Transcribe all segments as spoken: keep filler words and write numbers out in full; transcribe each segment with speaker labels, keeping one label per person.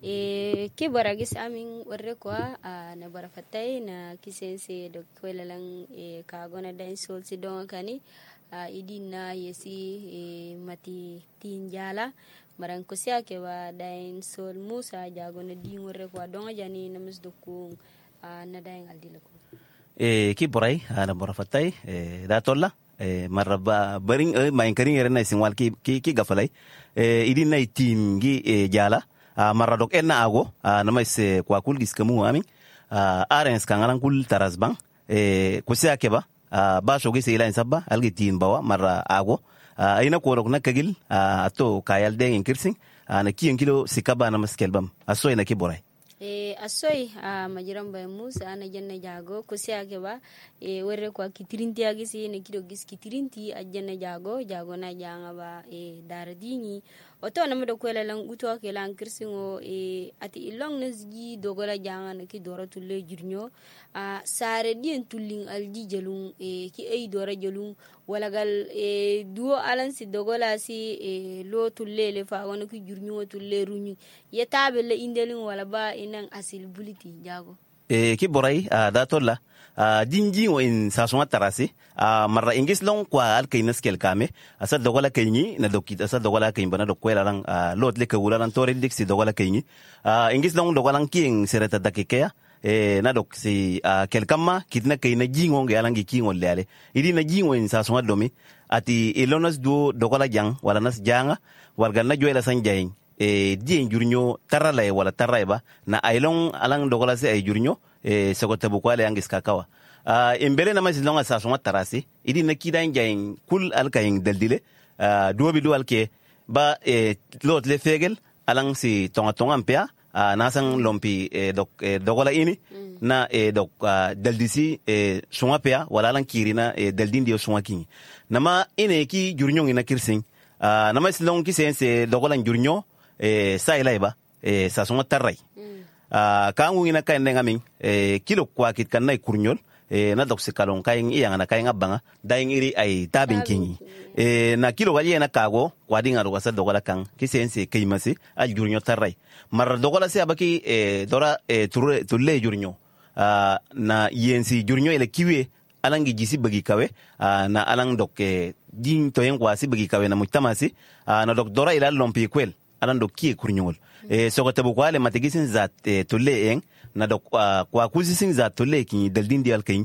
Speaker 1: e ke bara gis amin warre kwa na bara fatai na kisense do kwelalang e ka gona dain sol si don kani idina yesi e mati tinjala maran ko sia ke wa dain sol musa jago na di warre kwa don jani namus do ku na dain aldila ko
Speaker 2: e ki borai na bara fatai e da tolla e maraba baring e main karing erna sinwal ki ki ki gafalai e idina tim gi e jala Uh, marra dok enna ago uh, nama se kwa kul giskamu amin uh, arens kangalan kul tarasbang e kusia keba uh, ba shogi se ilain sabba algi tin bawa marra ago uh, aina ko rok nakagil uh, ato kayal de inkirsing uh, na kiyen kilo sikaba nama skelbam aso ina kiborai
Speaker 1: e asoy a majiran bay musa ana janna jago kusia keba e werre kwa kitirinti agisi ne kido gis kitirinti ajanna jago jago na janga ba e daradini oto na mado kwela lang uto ke lang kirsingo e ati ilong nasgi dogola janga na ki dora tulle jurnyo a sare dien tulling alji jelung e ki ay dora jelung wala gal e duo alan si dogola si e lo tulle le fa wona ki jurnyo tulle runyu yetabe le indelin wala ba inan asil buliti jago
Speaker 2: e ki borai uh, da tolla uh, jinji o in sasuma tarasi uh, marra ingis long kwa al kainas kel kame asa dogola kaini na dokit asa dogola kain bana dokwela lang uh, lot le kawula lang tore diksi dogola kaini uh, ingis long dogola king sereta dakikea e na dok si uh, kel kama kitna kaina jingo nge alangi kingo lele idi na jingo in sasuma domi ati ilonas do dogola jang wala nas janga warga na joela sanjayin e dien jurnyo tarala e wala taraiba na ailong alang dogola se ay jurnyo e sokota bukwale angis kakawa uh, imbele na masilong asasuma tarasi idi na kida njayin kul alkayin daldile uh, duobi dual ke ba e lot le fegel alang si tonga tonga mpea uh, nasang lompi e dok e dogola ini mm. na e dok uh, daldisi e sunga pea wala alang kirina e daldindi o sunga kingi nama ine ki jurnyo ina kirsing uh, nama silong ki sense dogola jurnyo e sai laiba e sasuma tarrai mm. uh, kangu ina kain ngamin e kilo kwa kit kanai kurnyol e na doksi kalon kain iya na kain abanga daing iri ai tabin kingi e na kilo wali na kago wadinga ro wasa dogola kan kisense kaimasi al jurnyo tarrai mar dogola se abaki e dora e ture tulle jurnyo uh, na yensi jurnyo ile kiwe alangi jisi bagi kawe uh, na alang dok e din toyen kwasi bagi kawe na mutamasi uh, na dok dora ila lompi kwel alan do kie kurnyol e sokota bu kwale matigisin zat e, tolle en na do uh, kwa kuzisin zat tolle ki daldin dial kin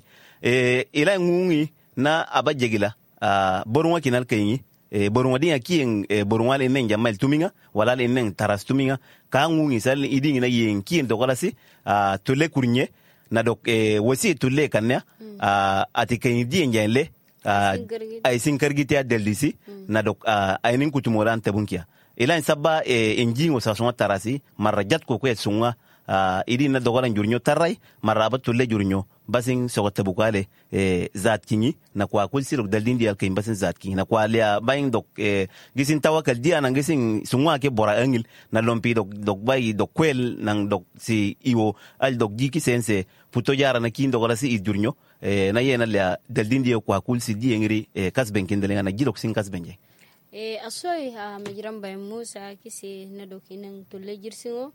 Speaker 2: e ila ngungi na abajegila uh, borunwa kinal kin e borunwa dia kien e borunwa le men jamal tuminga wala le men taras tuminga ka ngungi sal idin na yen kien do galasi uh, tolle kurnye na do e wasi tolle kannya uh, atikin dien janle uh, ay sinkargiti adeldisi mm. na do uh, aynin kutumoran tabunkia ila sabba e enjingo sa songa tarasi marajat ko ko sunga uh, idi na dogola njurnyo tarai maraba tulle jurnyo basin sogota bukale e zat kinyi na kwa kulsiro daldindi alkay basin zat kinyi na kwa lia bayin dok e gisin tawakal dia na gisin sunga ke bora angil na lompi dok dok bay dok kwel nang dok si iwo al dok jiki sense puto jara na kin dogola si jurnyo e na yena lia daldindi kwa kulsi di ngiri e kasben kindelenga na jidok sin kasbenje
Speaker 1: e asoy ha majiran bay musa kise na dokinan tolle jirsingo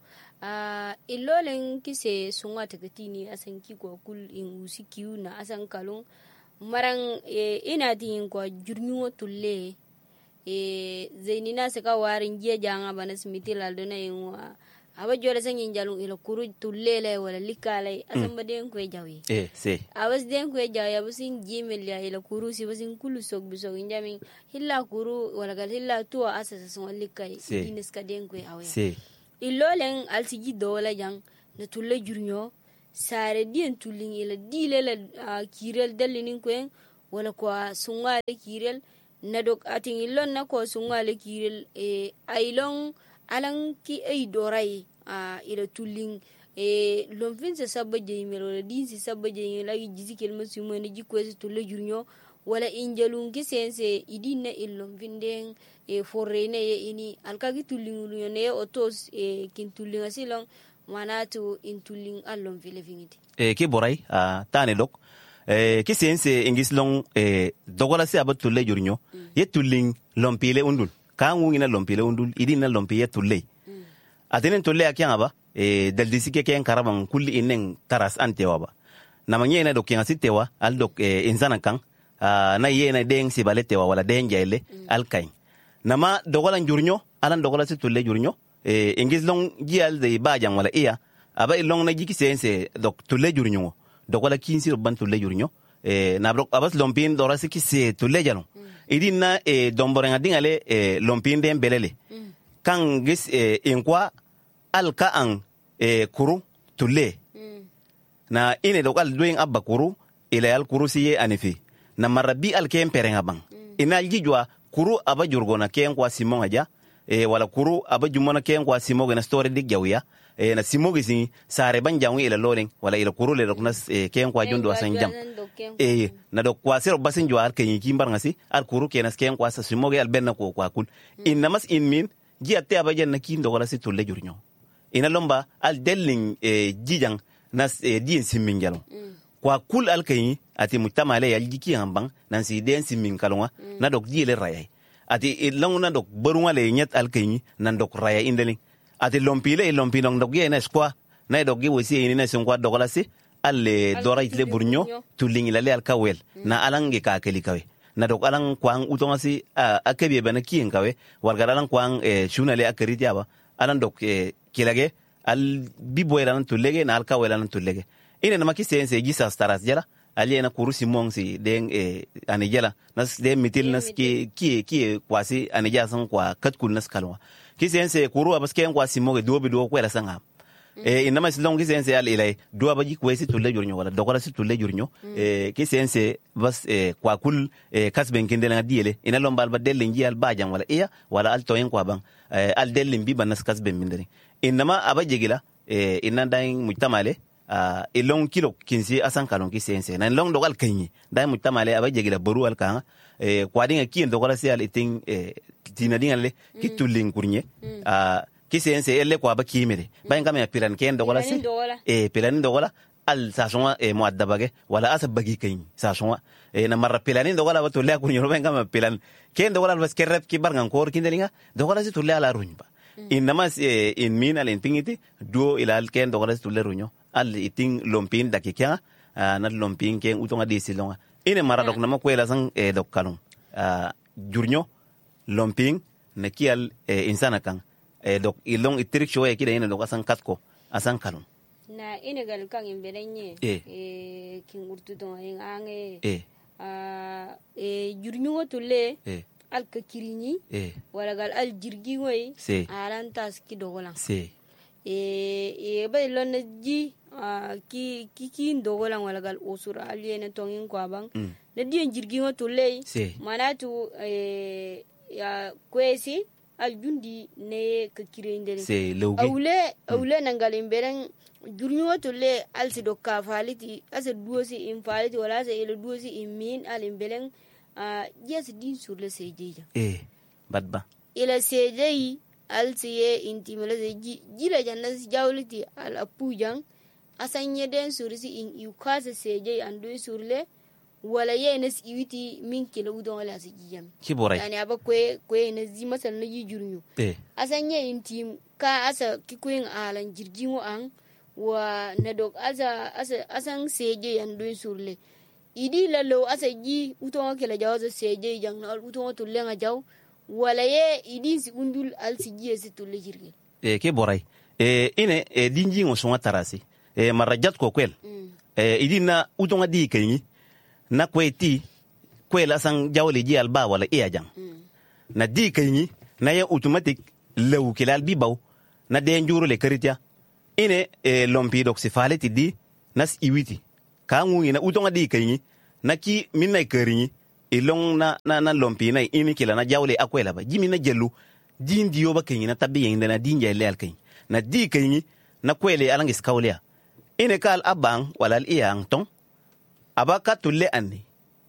Speaker 1: a ilolen kise sunga takatini asan ki ko kul in usikiu na asan kalon maran e ina tin ko jurnuo tolle e zainina saka warin je janga bana smiti ladona inwa aba jole san jalun ila kuru tullele wala likale asan baden ko jawi
Speaker 2: eh se
Speaker 1: awas den ko jawi abusin jimel ya ila kuru si basin kullu sok bisok injamin hilla kuru wala gal hilla to asasa son likai dinis ka den ko awya
Speaker 2: se
Speaker 1: ilolen alsigi dola jang na tulle jurnyo sare dien tullin ila dilela uh, kirel dalinin ko wala ko sungale kirel na dok atin ilon na ko sungale kirel e ailon alang ki ay doray a uh, ila tuling e lomfin sa sabba jeyimel wala din si sabba jeyimel lagi jizikel masumo ne jikko se tulle jurnyo wala injalun ki sense idina illom vinden e forrene ye ini alkagi tuling lu ne otos e kin tulinga silong manatu in tuling allom vile vingiti
Speaker 2: e ki boray a uh, tane dok e ki sense ingis long e dogola se abat tulle jurnyo mm. ye tuling lompile undul ka ngina lompile undul idina lompiye tulle mm. atenen tolle akyanga ba e daldisi ke ken karaban kulli inen taras antewa ba na manye na dokin asitewa al dok e, insana kan uh, na yena deng sibaletewa wala deng jelle mm. al kain nama dogola jurnyo alan dogola si tolle jurnyo e ingis long gial de bajang wala iya aba ilong na jiki sense dok tolle jurnyo dogola kinsi ban tolle jurnyo e na brok abas lompin dora si kisse tolle jalo mm. idina e domborenga dingale e lompin dem belele mm. kan gis e inkwa al ka an e kuru tolle mm. na ine dokal doing abba kuru ila al kuru siye anifi na marabi al kem perenga bang mm. ina jijwa kuru aba jurgona ken kwa simonga ja e wala kuru aba jumona ken kwa simoga na story dik jawya e na simoga sin sare banjangu ila loling wala ila kuru le dokna e, ken kwa jondo asan jam e na dok kwa sero basin jwa al ken kimbar ngasi al kuru ken ken kwa sa simoga al benna ko kwa kul mm. innamas in min ji atte aba janna kin do wala si tulle jurnyo ina lomba al delling e, jijang nas e, din simmin jalo mm. kwa kul al ken ati mutamale yal jiki hambang nan si den simmin kalonga mm. na dok jile rayay ati long na dok barunga le nyet al kayni nan dok raya indeling ati lompile lompinong dok ye na skwa na dok gi wosi ni na sungwa dogola si alle dora itle burnyo tulingi lale al kawel mm. na alange ka keli kawe na dok alang kwang utonga si akebe bana kien kawe wargara alang kwang e, shuna le akariti aba alang dok e, kilage al bibo elan tulege na al kawel alang tulege ine na makisi ense gisa staras jala ali na kurusi mongsi den e anijela nas de mitil nas ki ki ki kwasi anija san kwa katkul nas kalwa kisense kuru abaske kwa simoge dobi do kwela sanga e inama silong kisense al ilay do abaji kwesi tulle jurnyo wala dokola si tulle jurnyo e kisense bas e kwa kul e kasben kindela ngadiele ina lombal ba delle nji al bajang wala iya wala al toyen kwa bang e, al delle mbi banas kasben mindere inama abajegila e inanda mujtamale Uh, ilong kilo kinsi asan kalon ki sense na long dogal kanyi dai mutamale aba jegila boru al kan e kwadinga kien dogal se al iting e tinadinga le ki tulling kurnye a ki sense elle ko aba kimere bayin kam ya piran ken dogal se e piran dogal al sasonga e muaddabage wala asa bagi kanyi sasonga e na marra pilanin dogal aba tulla kurnyo bayin kam pilan ken dogal bas kerrep ki barngan kor kindelinga dogal se tulla ala runba innamas e in min al intingiti do ilal ken dogal se tulla runyo al iting lompin dakika uh, na lompin ken utonga disilonga ine maradok na makwela sang e dok kalong uh, jurnyo lompin na kial e insana kan e dok ilong itirik shoya kida ine dok asan katko asan kalong
Speaker 1: na ine gal kan imberenye
Speaker 2: e,
Speaker 1: e kin urtu don en ange
Speaker 2: e
Speaker 1: a e jurnyo tolle
Speaker 2: e
Speaker 1: al kakirini
Speaker 2: e
Speaker 1: wala gal al jirgi ngoy
Speaker 2: se
Speaker 1: aran tas ki dogolan
Speaker 2: se
Speaker 1: e e bay lon ji Uh, ki ki ki ndogola ngalagal usura aliene tongin kwa bang mm. na dien jirgi ngo tulei manatu e ya kwesi aljundi ne ka kirendere
Speaker 2: se lawgi
Speaker 1: awle awle mm. nangal imberen jurni ngo tulle alsi do ka faliti asa duosi in faliti wala asa ele duosi in min al imbelen uh, yes din sur le sejeja
Speaker 2: eh badba
Speaker 1: ila sejeyi alsi ye intimele ji jila jannas jawliti al apujang asanye den surisi in yukaza seje andu surle wala ye nas iwiti min kila udon wala sijiyam
Speaker 2: kibore
Speaker 1: yani aba kwe kwe na zi masal na yijurnyo
Speaker 2: eh
Speaker 1: asanye in tim ka asa kikuin alan jirjimo an wa nadok asa asa asan seje andu surle idi lalo asa ji uton kila jawaza seje jang na uton to lenga jaw wala ye idi si undul al sijiye si to lejirge
Speaker 2: eh kibore eh ine e dinji ngo songa tarasi e marajat ko kwel mm. e idina utonga di kenyi na kweti kwela sang jawle ji alba wala iya jang mm. na di kenyi na ya automatic lew kilal bi baw na de njuru le karitia ine e lompi dok sifaleti di nas iwiti ka ngi na utonga di kenyi na ki minna kerinyi ilong na na na lompi na ini kila na jawle akwela ba jimi na jelu din diyo ba kenyi na tabi yin na dinja le alkenyi na di kenyi na kwele alangis kawlia ine kal abang walal iyang tong abaka tulle anni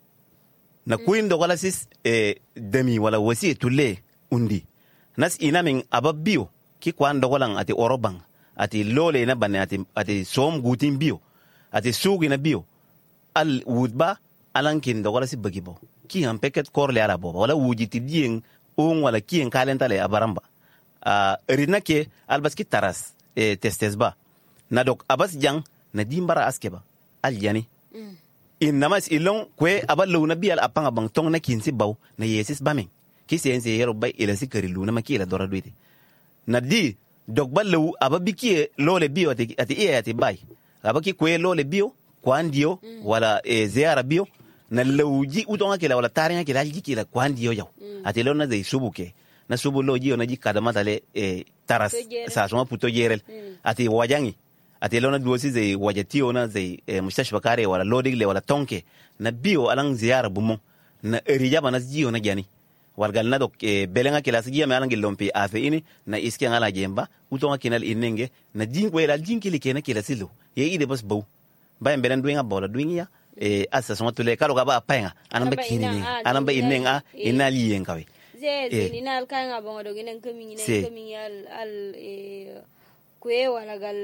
Speaker 2: na kuin do wala sis e demi wala wasi tulle undi nas inamin ababbiyo ki kwan do wala ati orobang ati lole na bane ati ati som gutin biyo ati sugi na biyo al wudba alankin do wala si bagibo ki han peket korle ala bo wala wujiti dien on wala ki en kalenta le abaramba a rina ke albaski taras e testes ba na dok abas jang na dimbara aske ba al yani mm. in namas ilon kwe abal luna bial apanga bang tong na kinsi baw na yesis bamen ki sense yero bay ila sikari luna makila dora duite na di dok ballu ababiki lole bio ati ati e ati bay abaki kwe lole bio kwandio mm. wala e ziara bio na lawji utonga kila wala tarinya kila jikila kwandio yaw mm. ati lona zai subuke na subu loji ona jikada matale e taras sa soma puto yerel mm. ati wajangi ati lona duosi zai wajati ona zai e, mustashfa kare wala lodigle wala tonke na bio alang ziara bumo na erija bana jiyo na jani wargal na dok e, belenga kila sigia me alang lompi afe ini na iske ngala jemba utonga kinal inenge na jingwe la jinkili kena kila silo ye ide bas bau bayan belen duinga bola duinga e asa soma tule karo gaba apenga anamba kinini anamba inenga inali yenkawe
Speaker 1: ze ze ninal kanga bongo doginen kamingi ne kamingi al al e kwe wala gal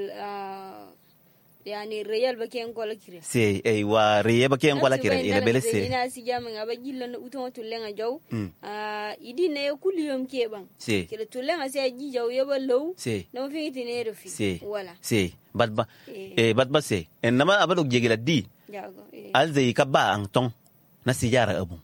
Speaker 1: yani real baken ko la kire
Speaker 2: se e wa real baken ko la kire ile bele se
Speaker 1: ina si jam nga ba jillo na uton tulenga jaw ah idi ne kuliyom ke ban kire tulenga se ji jaw yeba low no fi tine refi wala
Speaker 2: se badba e badba se enama abado jegila di jago al zai kabba an ton na sijara abu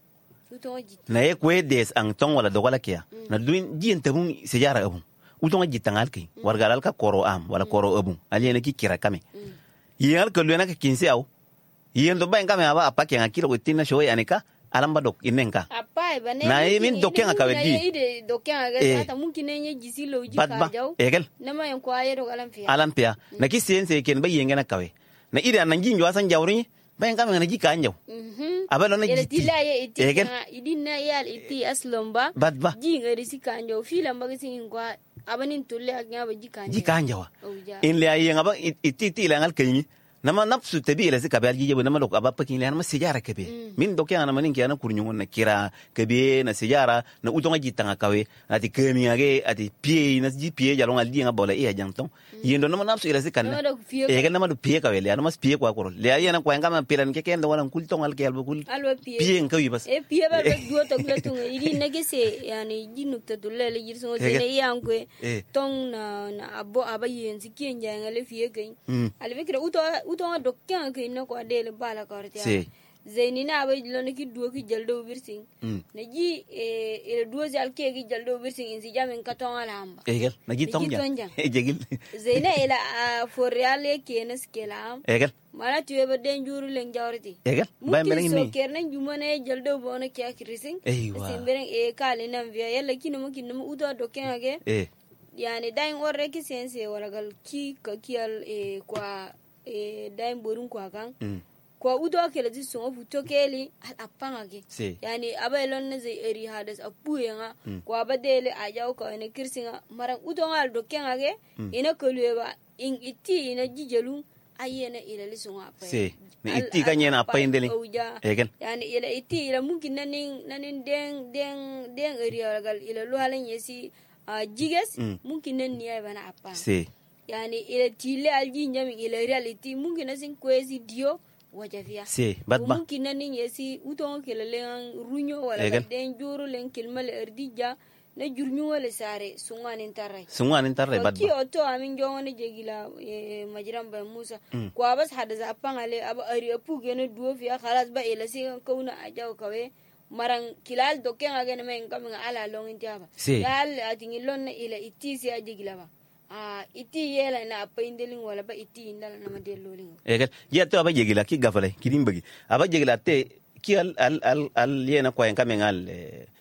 Speaker 2: na ye kwe des an ton wala dogala kia na duin jien tabun sijara abu utonga jitangal ki wargalal ka koro am wala koro abu aliene ki kira kame yengal ko lena ka kinse aw yendo ba ngame aba apake ngakiro ko tinna shoy anika alamba dok inenka
Speaker 1: apai bane
Speaker 2: na yemin dokeng ka wedi
Speaker 1: ide dokeng ga ta mungkin ne jisilo jika jaw
Speaker 2: egel
Speaker 1: nama yan ko ayero alampia
Speaker 2: alampia na ki sense ken ba yengena kawe na ide nan jinjo asan jawri ba ngame na jika anjaw
Speaker 1: mhm
Speaker 2: abalo na jiti
Speaker 1: egel idina yal iti aslomba jinga risika anjaw filam ba sin ko abanin tulle aknya ba jika
Speaker 2: jika anjawa in le ayen aba ititi ile ngal kayni nama nafsu tabi ile sika bal jibe nama lok aba pakin le nama sijara kebe min doke ana manin kiana kurnyu na kira kebe na sijara na utonga jitanga kawe ati kemi age ati pie na ji pie jalong aldi nga bola e janton yendo nama nafsu ile sika na e ga nama du pie kawe le nama pie kwa koro le ayena kwa ngama pilan ke kendo wala kulton al ke albo kul pie ngawi bas
Speaker 1: e pie ba ba goto glatung idi nagese yani jinukta dulle le jirso dene yankwe tong na na abo abayen sikin jangale fie gain alfikra uto utonga dokkan ke no ko adele bala kortia si zainina ba lon ki duo ki jaldo birsing na ji e e duo jal ke ki jaldo birsing in si jamen katon alamba
Speaker 2: egel na ji tonja egel
Speaker 1: zaina ila for reale ke nas kelam
Speaker 2: egel
Speaker 1: mala tuwe ba den juru len jawrti
Speaker 2: egel ba melen ni
Speaker 1: so kernan jumane jaldo bona kya kirising simberen e kale nan via yalla kinu mo kinu uto dokkan age e yani dain orre ki sense waragal ki ka kial e kwa e dain borun kwa kan mm. kwa udo kele ji so futo keli apanga ke si. Yani abailon ne zai eri hadas apuyenga mm. kwa badele ajaw ka ne kirsinga maran udo ngal do kenga ge mm. ina koleba in iti ina jijelu ayena ila lisonga apa
Speaker 2: si ne iti kanyena apa indeli egen
Speaker 1: yani ila iti ila mungkin nanin nanin den den den eri gal ila lo halen yesi uh, jiges mm. mungkin nan niya bana apa
Speaker 2: si
Speaker 1: yani ila tile alji nyami ila reality mungkin nasin kwezi dio wajavia
Speaker 2: si badba
Speaker 1: mungkin nanin yesi utongo kele len runyo wala den juru len kilmal erdija na jurmi wala sare sunganin tarray
Speaker 2: sunganin tarray badba
Speaker 1: ki oto amin jongone jegila e, majiran ba musa mm. kwa bas hada za pangale aba ari apu gene duo fiya khalas ba ila si kauna ajaw kawe marang kilal doken agene men kam ala longin tiaba
Speaker 2: si.
Speaker 1: Yal atingilon na ila itisi ajegila ba ah iti yela na apa indelin wala ba iti indala na madelolin
Speaker 2: egel ya to aba jegila ki gafale ki dimbagi aba jegila te ki al al al, al yena ko en kamen al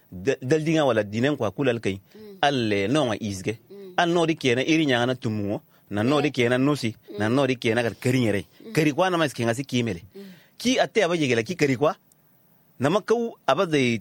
Speaker 2: dal dinga wala dinen ko kulal kay mm. al no ma isge mm. al no di kena iri nyanga na tumu na no di kena nosi mm. na no di kena kal karinyere mm. kari kwa na mas kenga si kimele mm. ki atte aba jegila ki kari kwa na makau aba de